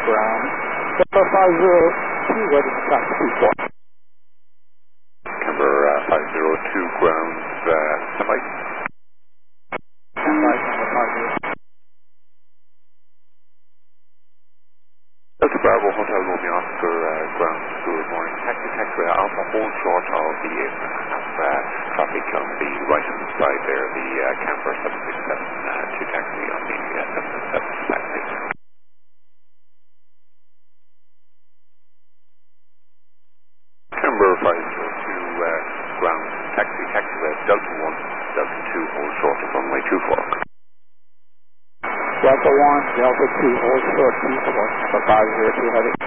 ground. Number 502, ready to taxi 24. Number 502, ground, standby. Standby, number 502. Delta Bravo Hotel Romeo Oscar, ground, good morning. Taxi Alpha, hold short of the traffic on the right-hand side there, the camper 767 to taxi on the 767 taxi. Number 502, ground, taxi Delta 1, Delta 2, hold short of runway 24. Delta 1, Delta 2, hold short 24, number 502 heading.